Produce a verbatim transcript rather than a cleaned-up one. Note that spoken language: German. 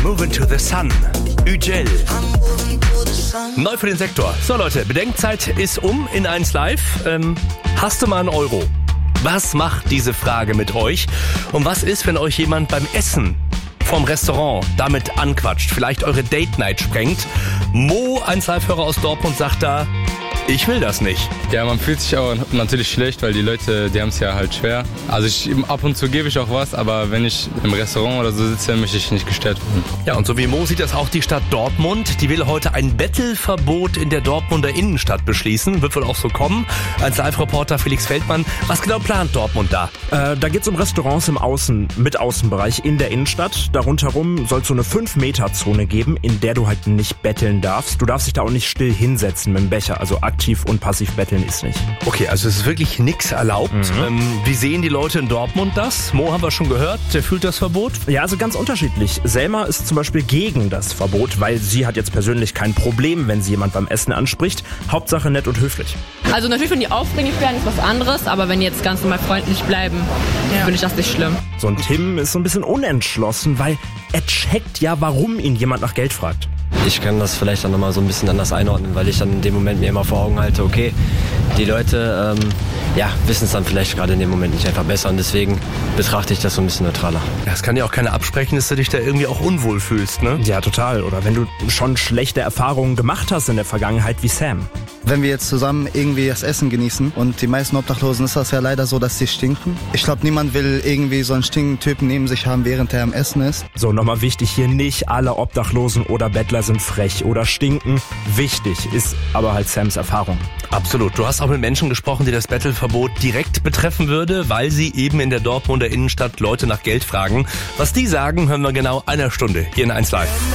Moving to the Sun. Ücel. Neu für den Sektor. So Leute, Bedenkzeit ist um in eins Live. Ähm, hast du mal einen Euro? Was macht diese Frage mit euch? Und was ist, wenn euch jemand beim Essen vom Restaurant damit anquatscht, vielleicht eure Date Night sprengt? Mo, ein Live-Hörer aus Dortmund, sagt da, ich will das nicht. Ja, man fühlt sich auch natürlich schlecht, weil die Leute, die haben es ja halt schwer. Also ich, ab und zu gebe ich auch was, aber wenn ich im Restaurant oder so sitze, möchte ich nicht gestört werden. Ja, und so wie Mo sieht das auch die Stadt Dortmund. Die will heute ein Bettelverbot in der Dortmunder Innenstadt beschließen. Wird wohl auch so kommen. Als Live-Reporter Felix Feldmann, was genau plant Dortmund da? Äh, da geht es um Restaurants im Außen, mit Außenbereich in der Innenstadt. Darunterrum soll es so eine fünf Meter Zone geben, in der du halt nicht betteln darfst. Du darfst dich da auch nicht still hinsetzen mit dem Becher, also aktiv und passiv betteln ist nicht. Okay, also es ist wirklich nichts erlaubt. Mhm. Ähm, wie sehen die Leute in Dortmund das? Mo haben wir schon gehört, der fühlt das Verbot? Ja, also ganz unterschiedlich. Selma ist zum Beispiel gegen das Verbot, weil sie hat jetzt persönlich kein Problem, wenn sie jemand beim Essen anspricht. Hauptsache nett und höflich. Also natürlich, wenn die aufdringlich werden, ist was anderes, aber wenn die jetzt ganz normal freundlich bleiben, ja, finde ich das nicht schlimm. So ein Tim ist so ein bisschen unentschlossen, weil er checkt ja, warum ihn jemand nach Geld fragt. Ich kann das vielleicht dann nochmal so ein bisschen anders einordnen, weil ich dann in dem Moment mir immer vor Augen halte, okay, die Leute ähm, ja, wissen es dann vielleicht gerade in dem Moment nicht einfach besser und deswegen betrachte ich das so ein bisschen neutraler. Das kann ja auch keiner absprechen, dass du dich da irgendwie auch unwohl fühlst, ne? Ja, total. Oder wenn du schon schlechte Erfahrungen gemacht hast in der Vergangenheit wie Sam. Wenn wir jetzt zusammen irgendwie das Essen genießen und die meisten Obdachlosen ist das ja leider so, dass sie stinken. Ich glaube, niemand will irgendwie so einen stinkenden Typen neben sich haben, während er am Essen ist. So, nochmal wichtig hier, nicht alle Obdachlosen oder Bettler sind frech oder stinken. Wichtig ist aber halt Sams Erfahrung. Absolut. Du hast auch mit Menschen gesprochen, die das Bettelverbot direkt betreffen würde, weil sie eben in der Dortmunder Innenstadt Leute nach Geld fragen. Was die sagen, hören wir genau einer Stunde hier in eins Live.